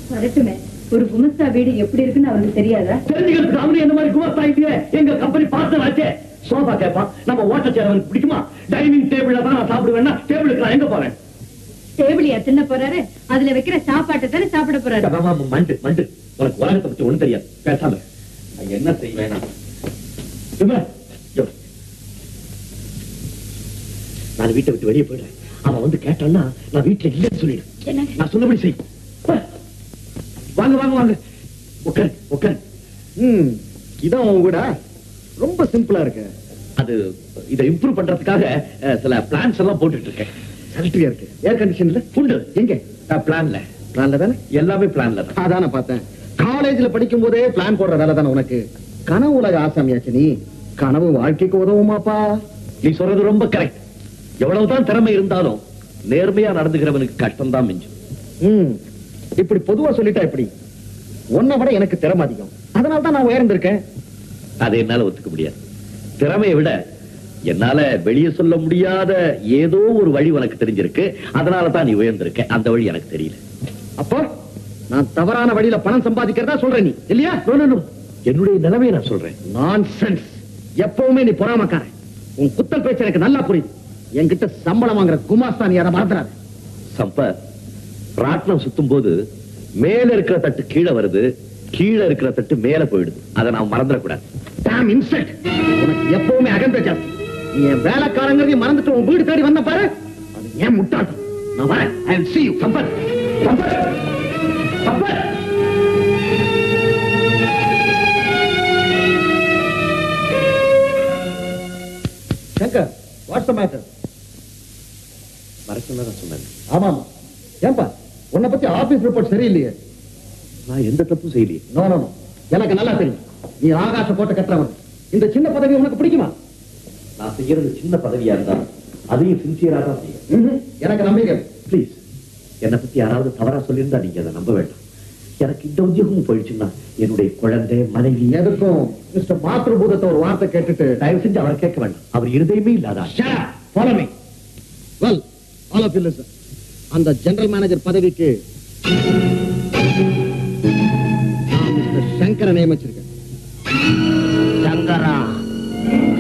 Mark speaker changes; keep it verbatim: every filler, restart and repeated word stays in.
Speaker 1: வரட்டுமே. ஒரு குமஸ்தா வீடு எப்படி இருக்குன்னு அவருக்கு தெரியாதா?
Speaker 2: தெரிஞ்சுக்கிறதுக்கு அவரு என்ன மாதிரி குமஸ்தா இல்லையே. எங்க கம்பெனி பார்ட்னர் ஆச்சே. சோபா கேட்பான். நம்ம ஓட்ட சேர் அவனுக்கு பிடிக்குமா? டைனிங் டேபிள்ல தான் நான் சாப்பிடுவேன்னா டேபிளுக்கு நான் எங்க போறேன்?
Speaker 1: டேபிள் எத்தனை போறாரு? அதுல வைக்கிற சாப்பாட்டை தானே சாப்பிட போறாரு.
Speaker 2: மண்டு மண்டு உனக்கு உலகத்தை பத்தி ஒண்ணு தெரியாது. பேசாம என்ன செய்வேன்? நான் வீட்டை விட்டு வெளியே போயிடுறேன். அவன் வந்து கேட்டான்னா நான் வீட்டுல இல்லைன்னு சொல்லிடு. நான் சொன்னபடி செய். வாங்க வாங்க வாங்க உட்காரு உட்காரு. ம் இதான் உன் கூட ரொம்ப சிம்பிளா இருக்கு. அது இதை இம்ப்ரூவ் பண்றதுக்காக சில பிளான்ஸ் எல்லாம் போட்டுட்டு இருக்கேன். சல்ட்ரியா இருக்கு. ஏர் கண்டிஷன்ல உண்டு. எங்க? பிளான்ல. பிளான்ல தானே? எல்லாமே பிளான்ல தான். அதான பார்த்தேன். காலேஜ்ல படிக்கும் போதே பிளான் போடுற வேலை தானே உனக்கு. கனவு உலக ஆசாமியாச்சு நீ. கனவு வாழ்க்கைக்கு உதவுமாப்பா? நீ சொல்றது ரொம்ப கரெக்ட். எவ்வளவுதான் திறமை இருந்தாலும் நேர்மையா நடந்துகிறவனுக்கு கஷ்டம் தான் மிஞ்சும். ம் இப்படி பொதுவா சொல்லிட்டா எப்படி? உன்னை விட எனக்கு திறமை அதிகம். அதனால தான் நான் உயர்ந்திருக்கேன். அதை என்னால ஒத்துக்க முடியாது. திறமையை விட என்னால வெளியே சொல்ல முடியாத ஏதோ ஒரு வழி உனக்கு தெரிஞ்சிருக்கு. அதனால தான் நீ உயர்ந்திருக்க. அந்த வழி எனக்கு தெரியல. அப்போ நான் தவறான வழியில பணம் சம்பாதிக்கிறதா சொல்றேன் நீ இல்லையா? என்னுடைய நிலைமையை நான் சொல்றேன். நான்சென்ஸ். எப்பவுமே நீ பொறாமக்காரன். உன் குத்தல் பேச்சு எனக்கு நல்லா புரியுது. என்கிட்ட சம்பளம் வாங்குற குமாஸ்தா நீ அதை மறந்துடாத. சம்பத், ராட்னம் சுத்தும் போது மேல இருக்கிற தட்டு கீழே வருது, கீழே இருக்கிற தட்டு மேல போயிடுது. அதை நான் மறந்துடக்கூடாது. Tom insult. உனக்கு எப்பவுமே அகந்த ஜாஸ்தி. நீ என் வேலைக்காரங்கிறதையும் மறந்துட்டு உன் வீடு தேடி வந்த பாரு. அது ஏன் முட்டாட்டம். நான் வரேன். I will see you. Sampath Sampath Sampath. Shankar, what's the matter? மறக்கணும் சொன்னேன். ஆமா ஆமா. ஏன்பா உன்னை பத்தி ஆபீஸ் ரிப்போர்ட் சரியில்லையே. நான் எந்த தப்பும் செய்யலையே. No no no. எனக்கு நல்லா தெரியும். நீ ஆகாச போட்டு கட்டுறவன். இந்த சின்ன பதவி உனக்கு பிடிக்குமா? நான் செய்யறது சின்ன பதவியா இருந்தா அதையும் சின்சியரா தான் செய்யும். எனக்கு நம்பிக்கை. பிளீஸ் என்னை பத்தி யாராவது தவறா சொல்லியிருந்தா நீங்க அதை நம்ப வேண்டாம். எனக்கு இந்த உத்தியோகமும் போயிடுச்சுன்னா என்னுடைய குழந்தை மனைவி எதுக்கும் மிஸ்டர் மாத்ருபூதத்தை ஒரு வார்த்தை கேட்டுட்டு தயவு செஞ்சு அவர் கேட்க வேண்டாம். அவர் இருதயமே இல்லாதா. Follow me. Well all of you listen. அந்த ஜெனரல் மேனேஜர் பதவிக்கு நான் மிஸ்டர் சங்கரை நியமிச்சிருக்கேன். சங்கரா